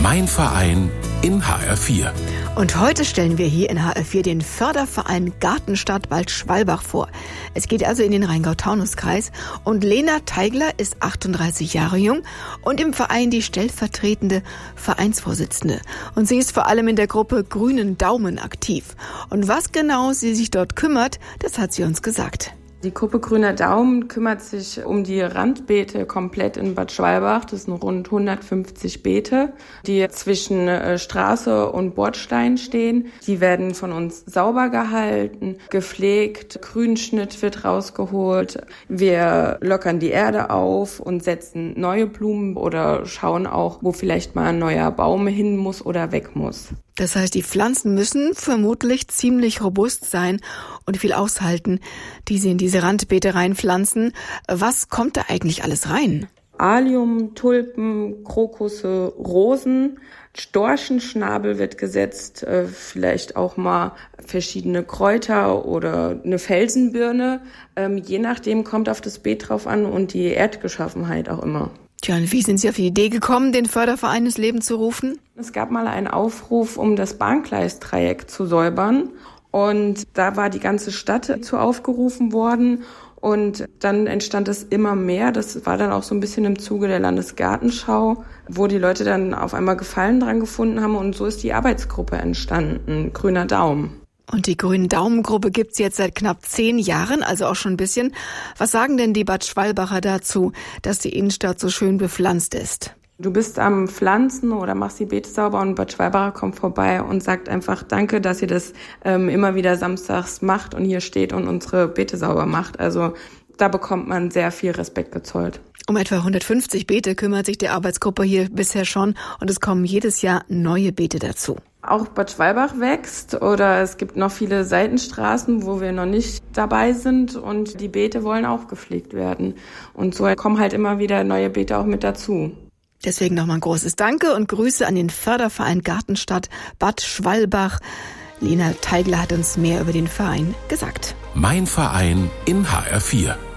Mein Verein in HR4. Und heute stellen wir hier in HR4 den Förderverein Gartenstadt Bad Schwalbach vor. Es geht also in den Rheingau-Taunus-Kreis und Lena Teigler ist 38 Jahre jung und im Verein die stellvertretende Vereinsvorsitzende. Und sie ist vor allem in der Gruppe Grünen Daumen aktiv. Und was genau sie sich dort kümmert, das hat sie uns gesagt. Die Gruppe Grüner Daumen kümmert sich um die Randbeete komplett in Bad Schwalbach. Das sind rund 150 Beete, die zwischen Straße und Bordstein stehen. Die werden von uns sauber gehalten, gepflegt, Grünschnitt wird rausgeholt. Wir lockern die Erde auf und setzen neue Blumen oder schauen auch, wo vielleicht mal ein neuer Baum hin muss oder weg muss. Das heißt, die Pflanzen müssen vermutlich ziemlich robust sein und viel aushalten, die sie in diese Randbeete reinpflanzen. Was kommt da eigentlich alles rein? Allium, Tulpen, Krokusse, Rosen, Storchenschnabel wird gesetzt, vielleicht auch mal verschiedene Kräuter oder eine Felsenbirne. Je nachdem kommt auf das Beet drauf an und die Erdbeschaffenheit auch immer. Tja, und wie sind Sie auf die Idee gekommen, den Förderverein ins Leben zu rufen? Es gab mal einen Aufruf, um das Bahngleisdreieck zu säubern. Und da war die ganze Stadt zu aufgerufen worden. Und dann entstand es immer mehr. Das war dann auch so ein bisschen im Zuge der Landesgartenschau, wo die Leute dann auf einmal Gefallen dran gefunden haben. Und so ist die Arbeitsgruppe entstanden, Grüner Daumen. Und die Grünen Daumengruppe gibt's jetzt seit knapp 10 Jahren, also auch schon ein bisschen. Was sagen denn die Bad Schwalbacher dazu, dass die Innenstadt so schön bepflanzt ist? Du bist am Pflanzen oder machst die Beete sauber und Bad Schwalbacher kommt vorbei und sagt einfach Danke, dass ihr das immer wieder samstags macht und hier steht und unsere Beete sauber macht. Also da bekommt man sehr viel Respekt gezollt. Um etwa 150 Beete kümmert sich die Arbeitsgruppe hier bisher schon und es kommen jedes Jahr neue Beete dazu. Auch Bad Schwalbach wächst oder es gibt noch viele Seitenstraßen, wo wir noch nicht dabei sind und die Beete wollen auch gepflegt werden. Und so kommen halt immer wieder neue Beete auch mit dazu. Deswegen nochmal ein großes Danke und Grüße an den Förderverein Gartenstadt Bad Schwalbach. Lena Teigler hat uns mehr über den Verein gesagt. Mein Verein in HR4.